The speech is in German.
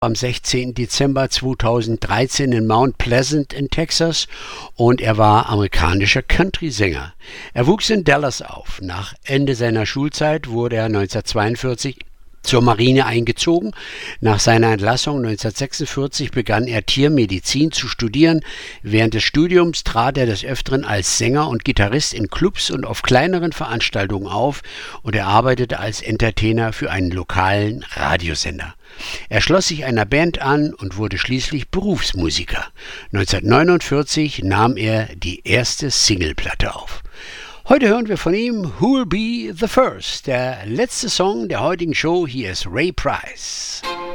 Am 16. Dezember 2013 in Mount Pleasant in Texas und er war amerikanischer Country-Sänger. Er wuchs in Dallas auf. Nach Ende seiner Schulzeit wurde er 1942 zur Marine eingezogen. Nach seiner Entlassung 1946 begann er Tiermedizin zu studieren. Während des Studiums trat er des Öfteren als Sänger und Gitarrist in Clubs und auf kleineren Veranstaltungen auf und er arbeitete als Entertainer für einen lokalen Radiosender. Er schloss sich einer Band an und wurde schließlich Berufsmusiker. 1949 nahm er die erste Singleplatte auf. Heute hören wir von ihm Who'll Be the First, der letzte Song der heutigen Show. Hier ist Ray Price.